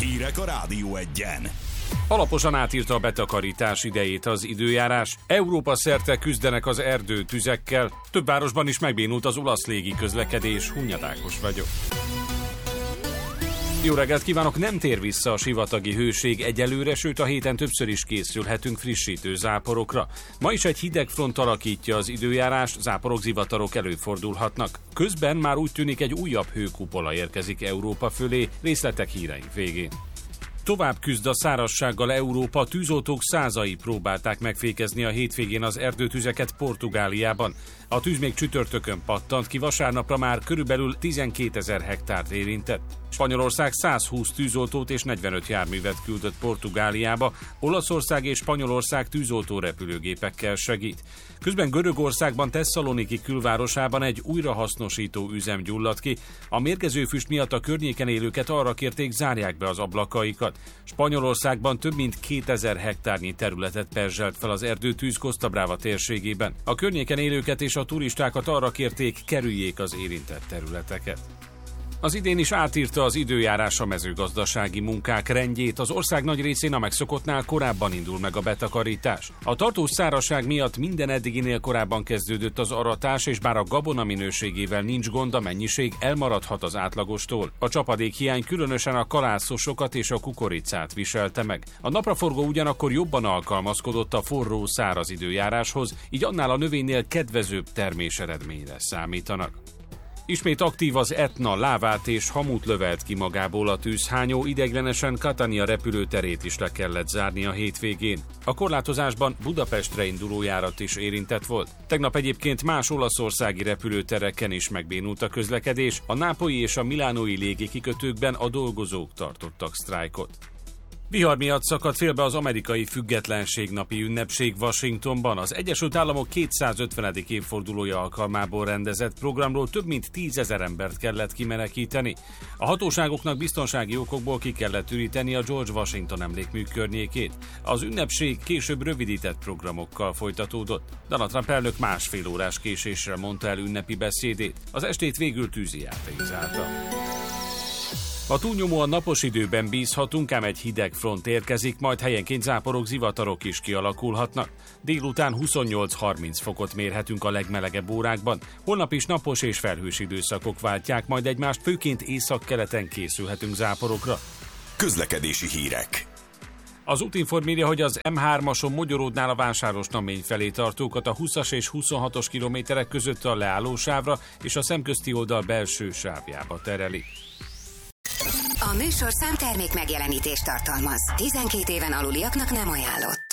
Hírek a Rádió Egyen. Alaposan átírta a betakarítás idejét az időjárás. Európa szerte küzdenek az erdőtüzekkel. Több városban is megbénult az olasz légi közlekedés. Hunyad Ákos vagyok. Jó reggelt kívánok! Nem tér vissza a sivatagi hőség egyelőre, sőt a héten többször is készülhetünk frissítő záporokra. Ma is egy hideg front alakítja az időjárás, záporok, zivatarok előfordulhatnak. Közben már úgy tűnik, egy újabb hőkupola érkezik Európa fölé, részletek híreink végén. Tovább küzd a szárazsággal Európa, tűzoltók százai próbálták megfékezni a hétvégén az erdőtüzeket Portugáliában. A tűz még csütörtökön pattant ki, vasárnapra már körülbelül 12 000 hektárt érintett. Spanyolország 120 tűzoltót és 45 járművet küldött Portugáliába, Olaszország és Spanyolország tűzoltó repülőgépekkel segít. Közben Görögországban Tesszaloniki külvárosában egy újrahasznosító üzem gyulladt ki. A mérgező füst miatt a környéken élőket arra kérték, zárják be az ablakaikat. Spanyolországban több mint 2000 hektárnyi területet perzselt fel az erdőtűz Costa Brava térségében. A környéken élőket és a turistákat arra kérték, kerüljék az érintett területeket. Az idén is átírta az időjárás a mezőgazdasági munkák rendjét, az ország nagy részén a megszokottnál korábban indul meg a betakarítás. A tartós szárazság miatt minden eddiginél korábban kezdődött az aratás, és bár a gabona minőségével nincs gond, a mennyiség elmaradhat az átlagostól. A csapadékhiány különösen a kalászosokat és a kukoricát viselte meg. A napraforgó ugyanakkor jobban alkalmazkodott a forró, száraz időjáráshoz, így annál a növénynél kedvezőbb terméseredményre számítanak. Ismét aktív az Etna, lávát és hamut lövelt ki magából a tűzhányó, ideiglenesen Catania repülőterét is le kellett zárni a hétvégén. A korlátozásban Budapestre induló járat is érintett volt. Tegnap egyébként más olaszországi repülőtereken is megbénult a közlekedés, a nápolyi és a milánói légikikötőkben a dolgozók tartottak sztrájkot. Vihar miatt szakadt félbe az amerikai függetlenségnapi ünnepség Washingtonban. Az Egyesült Államok 250. évfordulója alkalmából rendezett programról több mint 10 000 embert kellett kimenekíteni. A hatóságoknak biztonsági okokból ki kellett üríteni a George Washington emlékmű környékét. Az ünnepség később rövidített programokkal folytatódott. Donald Trump elnök másfél órás késéssel mondta el ünnepi beszédét. Az estét végül tűzijáték zárta. A túlnyomóan napos időben bízhatunk, ám egy hideg front érkezik, majd helyenként záporok, zivatarok is kialakulhatnak. Délután 28-30 fokot mérhetünk a legmelegebb órákban. Holnap is napos és felhős időszakok váltják majd egymást, főként északkeleten készülhetünk záporokra. Közlekedési hírek. Az Útinform írja, hogy az M3-ason Mogyoródnál a Vásárosnamény felé tartókat a 20-as és 26-os kilométerek között a leállósávra és a szemközti oldal belső sávjába tereli. A műsorszám termék megjelenítést tartalmaz. 12 éven aluliaknak nem ajánlott.